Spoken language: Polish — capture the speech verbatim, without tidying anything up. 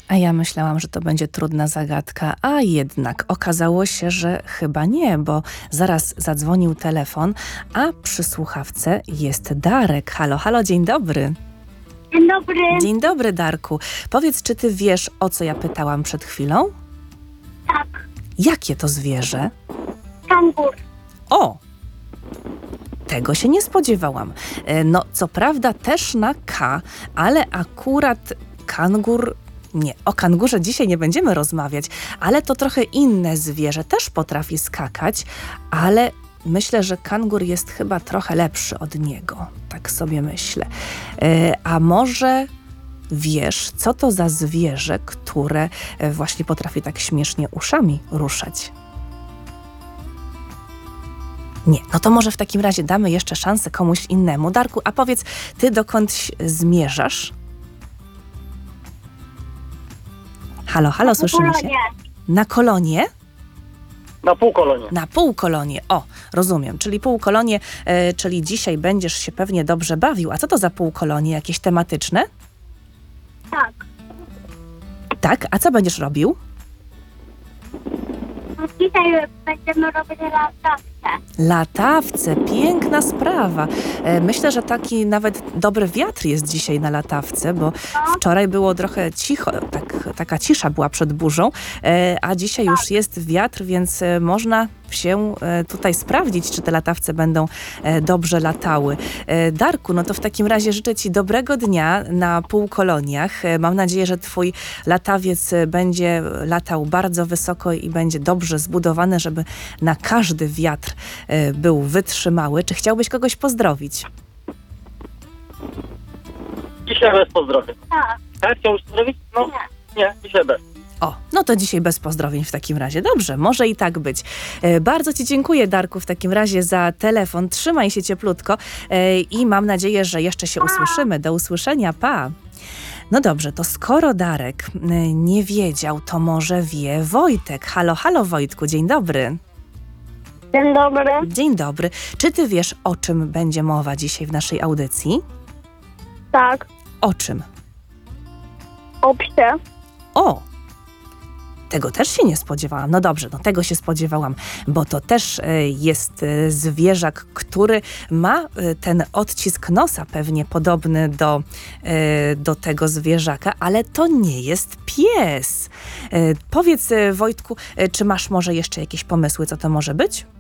A ja myślałam, że to będzie trudna zagadka, a jednak okazało się, że chyba nie, bo zaraz zadzwonił telefon, a przy słuchawce jest Darek. Halo, halo, dzień dobry. Dzień dobry. Dzień dobry, Darku. Powiedz, czy ty wiesz, o co ja pytałam przed chwilą? Tak, Jakie to zwierzę? kangur. O! Tego się nie spodziewałam. E, No, co prawda też na K, ale akurat kangur... Nie, o kangurze dzisiaj nie będziemy rozmawiać, ale to trochę inne zwierzę. Też potrafi skakać, ale myślę, że kangur jest chyba trochę lepszy od niego. Tak sobie myślę. E, a może wiesz, co to za zwierzę, które e, właśnie potrafi tak śmiesznie uszami ruszać? Nie, no to może w takim razie damy jeszcze szansę komuś innemu. Darku, a powiedz, ty dokąd zmierzasz? Halo, halo, słyszymy się? Polonie. Na kolonie? Na półkolonie. Na półkolonie. O, rozumiem. Czyli półkolonie, e, czyli dzisiaj będziesz się pewnie dobrze bawił. A co to za półkolonie? Jakieś tematyczne? Tak. Tak, a co będziesz robił? No dzisiaj będziemy robić latawce. Latawce, piękna sprawa. E, myślę, że taki nawet dobry wiatr jest dzisiaj na latawce, bo wczoraj było trochę cicho, tak, taka cisza była przed burzą, e, a dzisiaj już jest wiatr, więc e, można się e, tutaj sprawdzić, czy te latawce będą e, dobrze latały. E, Darku, no to w takim razie życzę ci dobrego dnia na półkoloniach. E, mam nadzieję, że twój latawiec e, będzie latał bardzo wysoko i będzie dobrze zbudowany, żeby na każdy wiatr e, był wytrzymały. Czy chciałbyś kogoś pozdrowić? Dzisiaj bez pozdrowień. Tak. Tak? Chciałbyś pozdrowić? No, Nie. nie, dzisiaj bez. O, no to dzisiaj bez pozdrowień w takim razie. Dobrze, może i tak być. E, bardzo ci dziękuję, Darku, w takim razie za telefon. Trzymaj się cieplutko e, i mam nadzieję, że jeszcze się usłyszymy. Do usłyszenia, pa! No dobrze, to skoro Darek e, nie wiedział, to może wie Wojtek. Halo, halo Wojtku, dzień dobry. Dzień dobry. Dzień dobry. Czy ty wiesz, o czym będzie mowa dzisiaj w naszej audycji? Tak. O czym? O psie. O! Tego też się nie spodziewałam. No dobrze, no tego się spodziewałam, bo to też e, jest e, zwierzak, który ma e, ten odcisk nosa pewnie podobny do, e, do tego zwierzaka, ale to nie jest pies. E, powiedz, e, Wojtku, e, czy masz może jeszcze jakieś pomysły, co to może być?